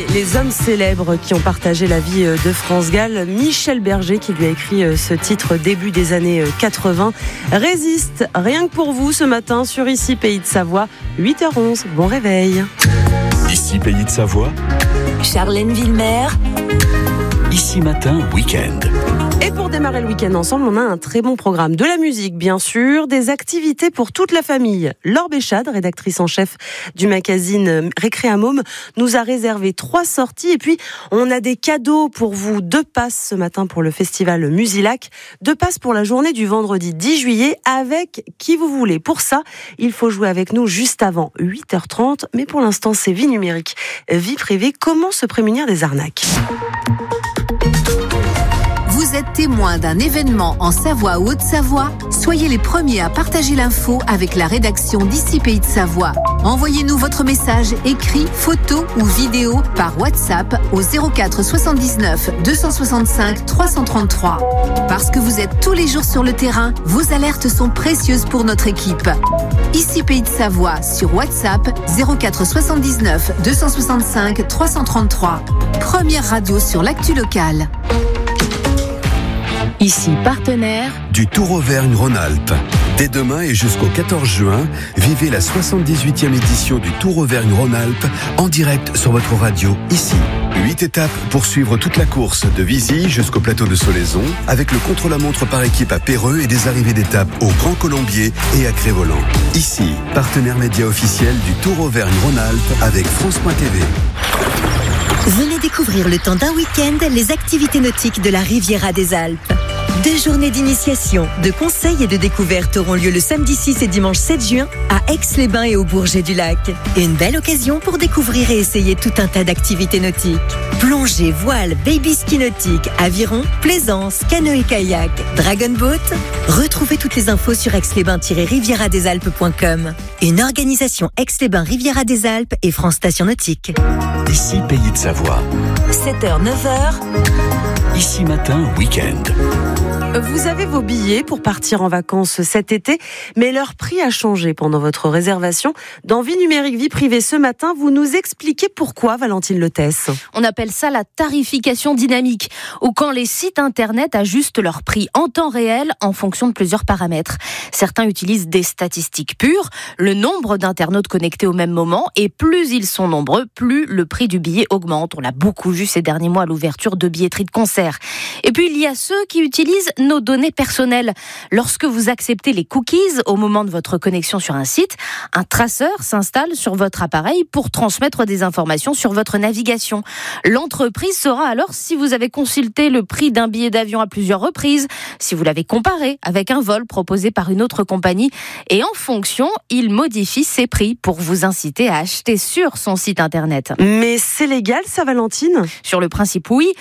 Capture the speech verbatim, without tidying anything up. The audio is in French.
les hommes célèbres qui ont partagé la vie de France Gall. Michel Berger qui lui a écrit ce titre début des années quatre-vingts. Résiste, rien que pour vous ce matin sur Ici Pays de Savoie, huit heures onze. Bon réveil. Ici Pays de Savoie, Charlène Villemer. Ici Matin, week-end. Et pour démarrer le week-end ensemble, on a un très bon programme. De la musique, bien sûr, des activités pour toute la famille. Laure Béchade, rédactrice en chef du magazine Récréamôme, nous a réservé trois sorties. Et puis, on a des cadeaux pour vous. Deux passes ce matin pour le festival Musilac. Deux passes pour la journée du vendredi dix juillet avec qui vous voulez. Pour ça, il faut jouer avec nous juste avant huit heures trente. Mais pour l'instant, c'est vie numérique, vie privée. Comment se prémunir des arnaques ? Vous êtes témoin d'un événement en Savoie ou Haute-Savoie ? Soyez les premiers à partager l'info avec la rédaction d'Ici Pays de Savoie. Envoyez-nous votre message écrit, photo ou vidéo par WhatsApp au zéro quatre soixante-dix-neuf deux cent soixante-cinq trois cent trente-trois. Parce que vous êtes tous les jours sur le terrain, vos alertes sont précieuses pour notre équipe. Ici Pays de Savoie sur WhatsApp zéro quatre soixante-dix-neuf deux cent soixante-cinq trois cent trente-trois. Première radio sur l'actu locale. Ici, partenaire Du Tour Auvergne-Rhône-Alpes. Dès demain et jusqu'au quatorze juin, vivez la soixante-dix-huitième édition du Tour Auvergne-Rhône-Alpes en direct sur votre radio, ici. Huit étapes pour suivre toute la course de Vizy jusqu'au plateau de Solaison, avec le contre-la-montre par équipe à Péreux et des arrivées d'étapes au Grand Colombier et à Crévolant. Ici, partenaire média officiel du Tour Auvergne-Rhône-Alpes avec France point T V. Venez découvrir le temps d'un week-end les activités nautiques de la Riviera des Alpes. Deux journées d'initiation, de conseils et de découvertes auront lieu le samedi six et dimanche sept juin à Aix-les-Bains et au Bourget-du-Lac. Une belle occasion pour découvrir et essayer tout un tas d'activités nautiques. Plongée, voile, baby ski nautique, aviron, plaisance, canoë-kayak, dragon boat. Retrouvez toutes les infos sur aix les bains tiret riviera des alpes point com. Une organisation Aix-les-Bains Riviera des Alpes et France Station Nautique. Ici Pays de Savoie. sept heures neuf heures. Ici Matin, week-end. Vous avez vos billets pour partir en vacances cet été, mais leur prix a changé pendant votre réservation. Dans Vie numérique, vie privée ce matin, vous nous expliquez pourquoi, Valentine Letesse. On appelle ça la tarification dynamique, ou quand les sites internet ajustent leur prix en temps réel en fonction de plusieurs paramètres. Certains utilisent des statistiques pures, le nombre d'internautes connectés au même moment, et plus ils sont nombreux, plus le prix du billet augmente. On l'a beaucoup vu ces derniers mois à l'ouverture de billetteries de concerts. Et puis il y a ceux qui utilisent nos données personnelles. Lorsque vous acceptez les cookies au moment de votre connexion sur un site, un traceur s'installe sur votre appareil pour transmettre des informations sur votre navigation. L'entreprise saura alors si vous avez consulté le prix d'un billet d'avion à plusieurs reprises, si vous l'avez comparé avec un vol proposé par une autre compagnie, et en fonction, il modifie ses prix pour vous inciter à acheter sur son site internet. Mais c'est légal ça, Valentine ? Sur le principe, oui.